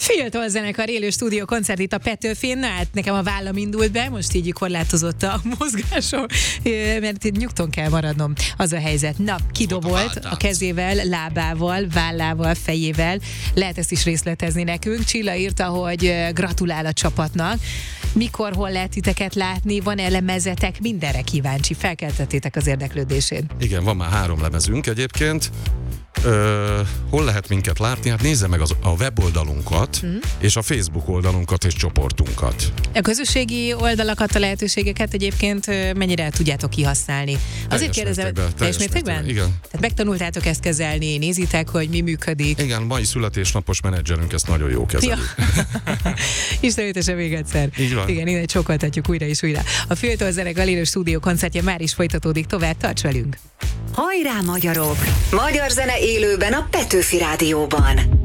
Fiatal zenekar élő stúdió koncert itt a Petőfin, hát nekem a vállam indult be, most így korlátozott a mozgásom, mert itt nyugton kell maradnom. Az a helyzet. Na, kidobolt a kezével, lábával, vállával, fejével. Lehet ezt is részletezni nekünk. Csilla írta, hogy gratulál a csapatnak. Mikor, hol lehet titeket látni? Van-e lemezetek? Mindenre kíváncsi. Felkeltettétek az érdeklődését. Igen, van már 3 lemezünk egyébként. Hol lehet minket látni? Hát nézze meg a weboldalunkat, és a Facebook oldalunkat és csoportunkat. A közösségi oldalakat, a lehetőségeket egyébként mennyire el tudjátok kihasználni? Azért kérdezem, teljes mértékben? Igen. Tehát megtanultátok ezt kezelni, nézitek, hogy mi működik. Igen, mai születésnapos menedzserünk ezt nagyon jó kezeli. Ja. Istenítese még egyszer. Így van. Igen, innen csokoltatjuk újra és újra. A Fiatal zenekar élő stúdió koncertje már is folytatódik tovább, tarts velünk! Hajrá magyarok! Magyar zene élőben a Petőfi Rádióban.